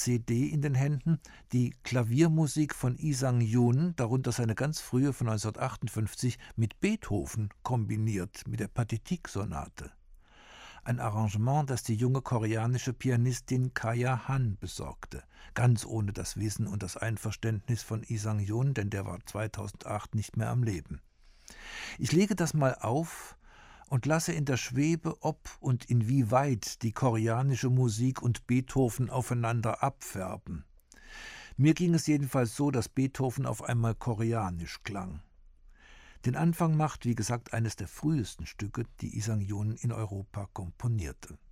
CD in den Händen, die Klaviermusik von Yi Sang-jun, darunter seine ganz frühe von 1958, mit Beethoven kombiniert, mit der Pathetique-Sonate. Ein Arrangement, das die junge koreanische Pianistin Kaya Han besorgte, ganz ohne das Wissen und das Einverständnis von Yi Sang-jun, denn der war 2008 nicht mehr am Leben. Ich lege das mal auf und lasse in der Schwebe, ob und inwieweit die koreanische Musik und Beethoven aufeinander abfärben. Mir ging es jedenfalls so, dass Beethoven auf einmal koreanisch klang. Den Anfang macht, wie gesagt, eines der frühesten Stücke, die Yi Sang-jun in Europa komponierte.